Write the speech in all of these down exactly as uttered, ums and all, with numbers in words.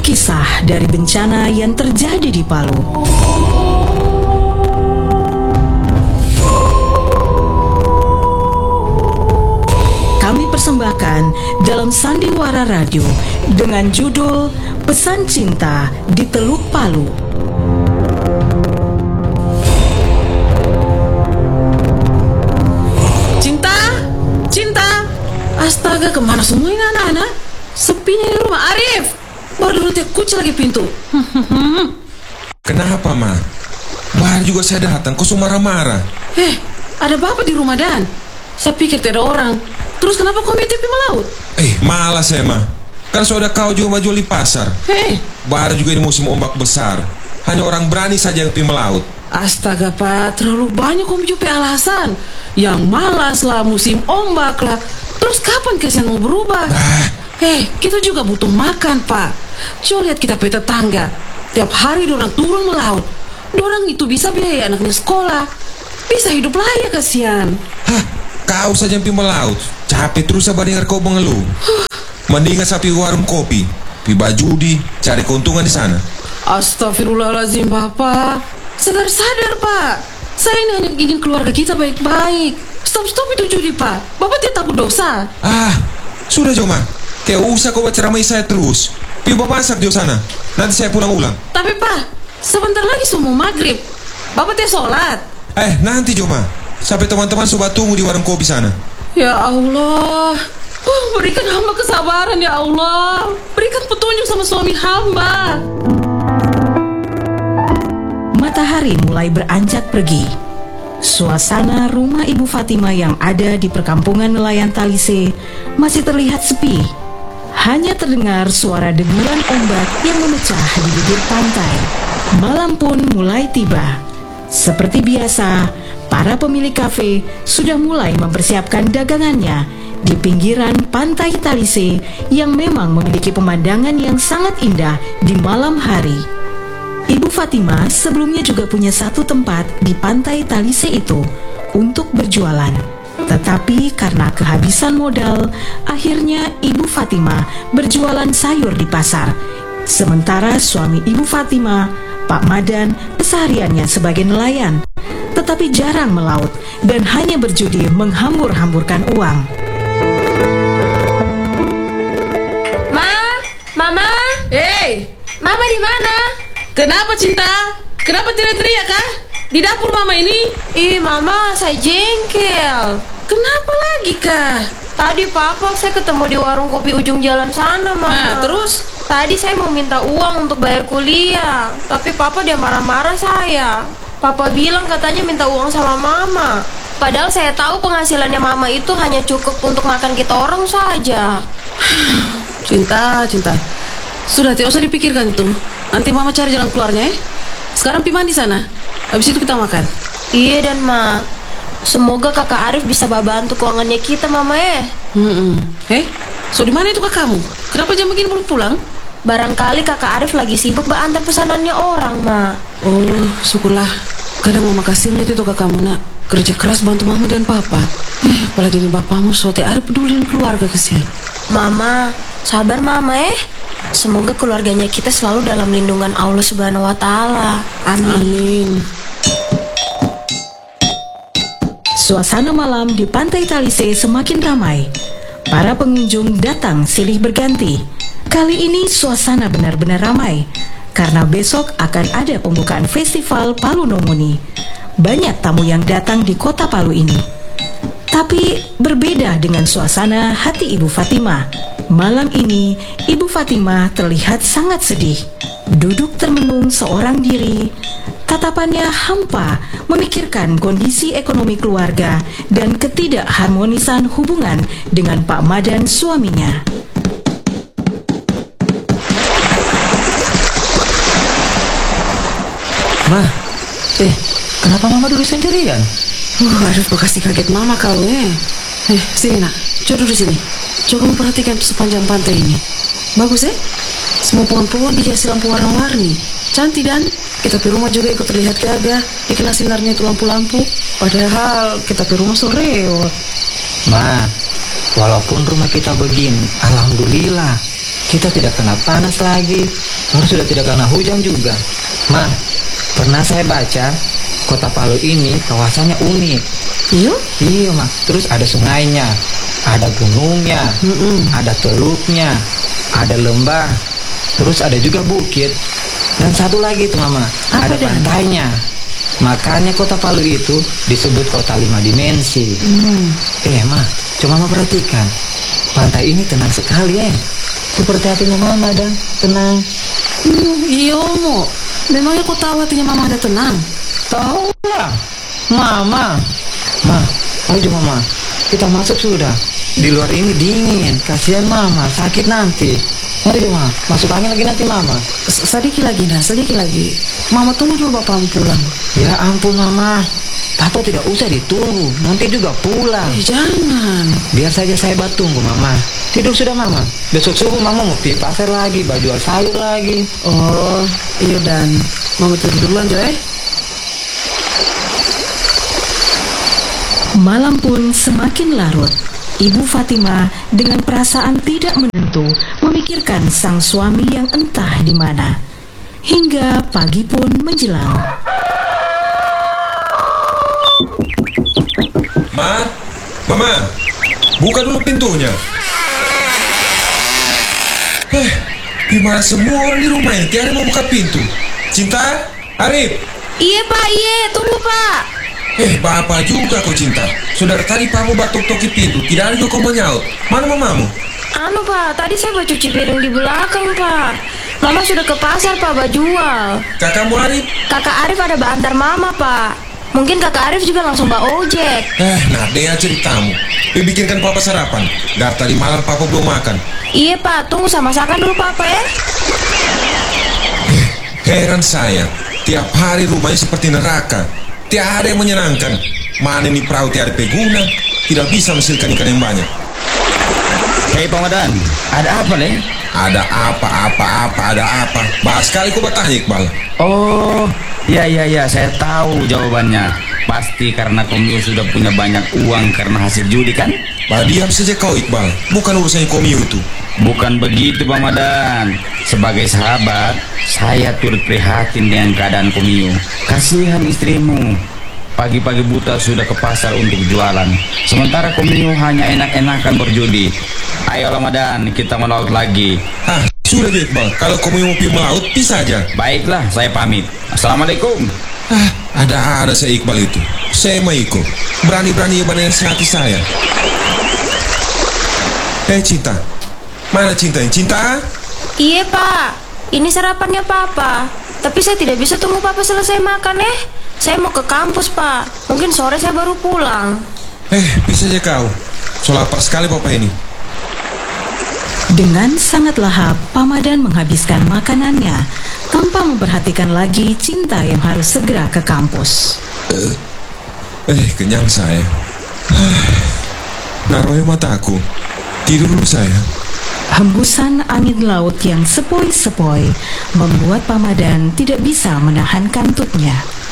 Kisah dari bencana yang terjadi di Palu. Kami persembahkan dalam Sandiwara Radio dengan judul Pesan Cinta di Teluk Palu. Cinta, cinta. Astaga, kemana semua ini anak-anak? Sepinya di rumah. Arif, baru dulu tiap kunci lagi pintu. Kenapa, Ma? Baru juga saya datang, kok marah-marah? Eh, ada bapak di rumah Dan. Saya pikir tidak ada orang. Terus kenapa kau meeting di melaut? Eh, malas saya, Ma. Kan sudah kau jual jual di pasar. Hei, baru juga ini musim ombak besar. Hanya orang berani saja yang pergi melaut. Astaga, Pak, terlalu banyak kau menjumpai alasan. Yang malas lah, musim ombak lah. Terus kapan kesian mau berubah? Ah. Hei, kita juga butuh makan, Pak. Coba lihat kita punya tetangga. Tiap hari dorang turun melaut. Dorang itu bisa biaya anaknya sekolah. Bisa hidup layak, kasihan. Hah, kau saja yang pergi melaut. Capek terus sabar dengar kau mengeluh. Mendingan sapi warung kopi, pi judi, cari keuntungan di sana. Astagfirullahaladzim, Bapak. Sadar-sadar, Pak. Saya ini hanya ingin keluarga kita baik-baik. Stop-stop itu judi, Pak. Bapak tidak takut dosa. Ah, sudah Joma. Kayak usah kau ceramai saya terus. Pi bapak masak di sana. Nanti saya pulang ulang. Tapi, Pak, sebentar lagi semua maghrib. Bapak tidak sholat. Eh, nanti Joma. Sampai teman-teman sobat tunggu di warung kopi sana. Ya Allah. Oh, berikan hamba kesabaran ya Allah. Berikan petunjuk sama suami hamba. Matahari mulai beranjak pergi. Suasana rumah Ibu Fatima yang ada di perkampungan nelayan Talise masih terlihat sepi. Hanya terdengar suara deburan ombak yang memecah di bibir pantai. Malam pun mulai tiba. Seperti biasa, para pemilik kafe sudah mulai mempersiapkan dagangannya di pinggiran pantai Talise yang memang memiliki pemandangan yang sangat indah di malam hari. Ibu Fatima sebelumnya juga punya satu tempat di pantai Talise itu untuk berjualan. Tetapi karena kehabisan modal, akhirnya Ibu Fatima berjualan sayur di pasar. Sementara suami Ibu Fatima, Pak Madan, kesehariannya sebagai nelayan, tetapi jarang melaut dan hanya berjudi menghambur-hamburkan uang. Ma, Mama, Hei, Mama di mana? kenapa cinta? Kenapa teriak-teriak, kah? Di dapur Mama ini? Ih, Mama, saya jengkel. Kenapa lagi, kah? Tadi Papa saya ketemu di warung kopi ujung jalan sana, Mama. Nah, terus? Tadi saya mau minta uang untuk bayar kuliah, tapi Papa dia marah-marah saya. Papa bilang katanya minta uang sama Mama. Padahal saya tahu penghasilannya Mama itu hanya cukup untuk makan kita orang saja. Cinta, cinta. Sudah, tidak usah dipikirkan itu. Nanti Mama cari jalan keluarnya, ya. Sekarang pi mandi sana. Habis itu kita makan. Iya dan Ma, semoga kakak Arif bisa bantu keuangannya kita, Mama ya. Hmm, eh, so di mana itu kakakmu? Kenapa jam begini belum pulang? Barangkali kakak Arif lagi sibuk antar pesanannya orang, Ma. Oh, syukurlah. Kadang Mama kasihnya itu kakakmu nak kerja keras bantu Mama dan Papa. Eh, apalagi ini bapakmu sote ada peduli dengan keluarga, kesian. Mama, sabar Mama eh. Semoga keluarganya kita selalu dalam lindungan Allah Subhanahu wa Ta'ala. Amin. Suasana malam di pantai Talise semakin ramai. Para pengunjung datang silih berganti. Kali ini suasana benar-benar ramai karena besok akan ada pembukaan festival Palu No Muni. Banyak tamu yang datang di kota Palu ini. Tapi berbeda dengan suasana hati Ibu Fatima. Malam ini Ibu Fatima terlihat sangat sedih. Duduk termenung seorang diri. Tatapannya hampa memikirkan kondisi ekonomi keluarga dan ketidakharmonisan hubungan dengan Pak Madan suaminya. Ma, eh, kenapa Mama duduk sendirian? Uh, aduh, kok kasih kaget Mama kau eh. Eh, sini nak, coba duduk sini. Coba memperhatikan sepanjang pantai ini. Bagus eh? Semua pohon-pohon dihiasi lampu warna-warni. Cantik dan kita di rumah juga ikut terlihat gagah dikena sinarnya itu lampu-lampu. Padahal kita di rumah sore. Ma, walaupun rumah kita begini, alhamdulillah kita tidak kena panas lagi, terus sudah tidak kena hujan juga. Ma, pernah saya baca Kota Palu ini kawasannya unik. Iya? Iya, Ma. Terus ada sungainya, ada gunungnya, Mm-mm. ada teluknya, ada lembah, terus ada juga bukit. Dan satu lagi tuh Mama, Apa ada Dan? pantainya. Makanya Kota Palu itu disebut kota lima dimensi. Hmm. Eh Ma, coba Mama perhatikan, pantai ini tenang sekali eh. Seperti hatinya Mama dan tenang. Hmm, iya Mo. Memangnya kau tahu hatinya Mama ada tenang? Tahu lah, Mama. Ma, ayo Mama, kita masuk sudah. Di luar ini dingin, kasihan Mama, sakit nanti. Mari Ma, masuk angin lagi nanti Mama. S- Sedikit lagi nah, sedikit lagi. Mama tunggu dulu Bapak pulang. Ya ampun Mama, Papa tidak usah ditunggu, nanti juga pulang. Eh, jangan. Biar saja saya buat tunggu Mama. Tidur sudah Mama. Besok subuh Mama mau pergi pasar lagi, baju jual sayur lagi. Oh, iya Dan. Mama tidur duluan Jo eh. Malam pun semakin larut. Ibu Fatima dengan perasaan tidak menentu memikirkan sang suami yang entah di mana. Hingga pagi pun menjelang. Ma, Mama, buka dulu pintunya. Eh, gimana semua orang di rumah ini? Tiada mau buka pintu. Cinta, Arif. Iya Pak, iya, tunggu Pak. Eh, Bapak juga kau Cinta. Saudara tadi Pak mau batuk-toki pintu, tidak ada juga kau menyaut. Mana mamamu? Anu Pak, tadi saya bawa cuci piring di belakang Pak. Mama sudah ke pasar Pak, bawa jual. Kakakmu Arif? Kakak Arif ada bantar Mama Pak. Mungkin kakak Arif juga langsung bawa ojek. Eh, nah dia ceritamu. Bikinkan Papa sarapan. Dari tadi malam Papa belum makan. Iya Pak, tunggu sama masakan dulu Papa ya. Heran saya, tiap hari rumahnya seperti neraka. Tiada yang menyenangkan. Mana ini perahu tiada peguna, tidak bisa menghasilkan ikan yang banyak. Hei Pamadan, ada apa nih? Ada apa-apa-apa, ada apa? Bahas sekali kau bertanya Iqbal. Oh, ya ya ya, saya tahu jawabannya. Pasti karena Komio sudah punya banyak uang karena hasil judi kan? Bah, diam saja kau Iqbal, bukan urusannya Komio itu. Bukan begitu Pamadan. Sebagai sahabat, saya turut prihatin dengan keadaan Komio. Kasihan istrimu. Pagi-pagi buta sudah ke pasar untuk jualan. Sementara Komio hanya enak-enakan berjudi. Ayo Ramadan, kita melaut lagi. Ah, sudah deh Iqbal, kalau Komio mau pergi melaut, bisa saja. Baiklah, saya pamit. Assalamualaikum. Ah, ada-ada saya Iqbal itu. Saya mau ikut. Berani-berani menasihati saya. Eh Cinta, mana Cinta? Cinta? Iya Pak, ini sarapannya Papa. Tapi saya tidak bisa tunggu Papa selesai makan eh. Saya mau ke kampus Pak. Mungkin sore saya baru pulang. Eh, bisa aja kau. So lapar sekali Papa ini. Dengan sangat lahap, Pamadan menghabiskan makanannya tanpa memperhatikan lagi Cinta yang harus segera ke kampus. Eh, eh kenyang saya. Naruh mataku. Tidur dulu saya. Hembusan angin laut yang sepoi-sepoi membuat Pamadan tidak bisa menahan kantuknya.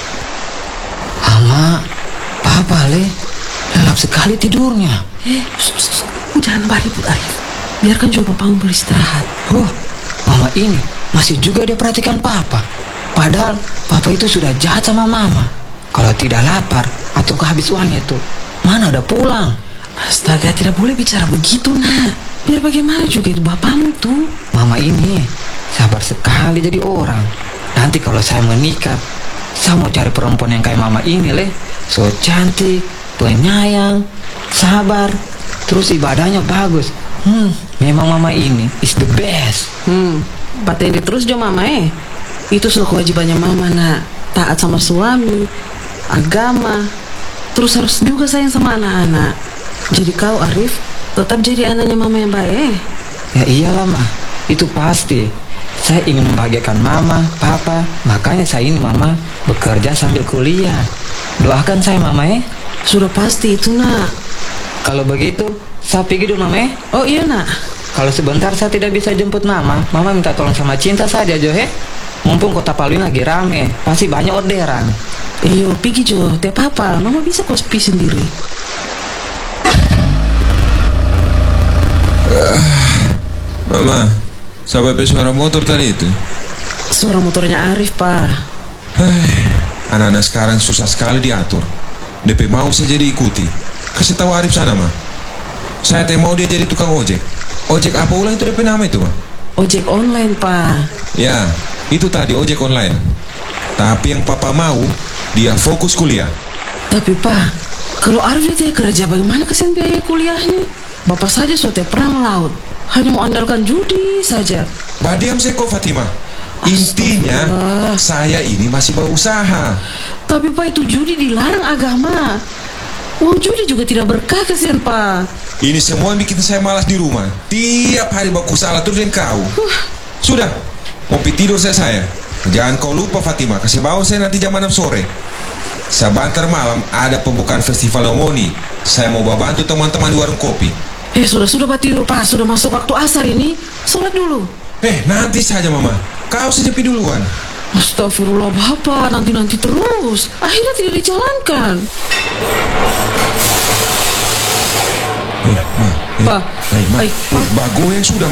Mama, Papa le, lelap sekali tidurnya. Eh, sus, sus, sus. Jangan beribut Arif. Biarkan coba Papamu beristirahat. Oh, Mama ini masih juga dia perhatikan Papa. Padahal Papa itu sudah jahat sama Mama. Kalau tidak lapar atau kehabis uangnya itu, mana udah pulang. Astaga, tidak boleh bicara begitu nak. Biar bagaimana juga itu Bapakmu tuh. Mama ini sabar sekali jadi orang. Nanti kalau saya menikah, saya mau cari perempuan yang kayak Mama ini leh. So cantik, penyayang, sabar, terus ibadahnya bagus. Hmm, memang Mama ini is the best. Hmm, paten terus jo Mama eh. Itu sudah kewajibannya Mama nak. Taat sama suami, agama, terus harus juga sayang sama anak-anak. Jadi kau Arif tetap jadi anaknya Mama yang baik. Ya iyalah Ma, itu pasti. Saya ingin membahagiakan Mama, Papa. Makanya saya ini Mama bekerja sambil kuliah. Doakan saya Mama eh. Sudah pasti itu nak. Kalau begitu, saya pergi dulu Mama eh. Oh iya nak. Kalau sebentar saya tidak bisa jemput Mama, Mama minta tolong sama Cinta saja Jo he. Mumpung Kota Palu ini lagi rame, pasti banyak orderan. Iyo, pergi Jo, tiap apa, Mama bisa kos pi sendiri. Mama, Sampai suara motor tadi itu. Suara motornya Arif, Pak. Hei, anak-anak sekarang susah sekali diatur. D P mau saja diikuti. Kasih tahu Arif sana, mah. Saya teh mau dia jadi tukang ojek. Ojek apa ulang itu D P nama itu, mah? Ojek online, Pak. Ya, itu tadi ojek online. Tapi yang papa mau, dia fokus kuliah. Tapi, Pak, kalau Arif dia kerja, bagaimana kesian biaya kuliahnya? Bapak saja sudah perang laut, hanya mau andalkan judi saja. Bah, diam saya kok, Fatimah. Intinya, saya ini masih berusaha. Tapi, Pak, itu judi dilarang agama. Uang judi juga tidak berkah, kesian, Pak. Ini semua yang bikin saya malas di rumah. Tiap hari baku salah terus dan kau. Sudah, mau pi tidur saya saya. Jangan kau lupa, Fatimah, kasih bawa saya nanti jam enam sore. Sebentar malam ada pembukaan festival Omoni. Saya mau bantu teman-teman di warung kopi. Eh, sudah-sudah Pak tidur, Pak. Sudah masuk waktu asar ini. Sholat dulu. Eh, nanti saja, Mama. Kau saja pi duluan. Astagfirullah, Bapak. Nanti-nanti terus. Akhirnya tidak dijalankan. Eh, Ma, eh, Pak, eh, Ma, eh, eh, bagus yang sudah.